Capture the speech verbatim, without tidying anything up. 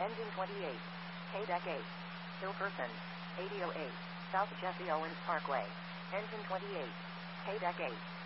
Engine twenty-eight. K-Deck eight. Hillperson. eighty oh eight. South Jesse Owens Parkway. Engine twenty-eight. K-Deck eight.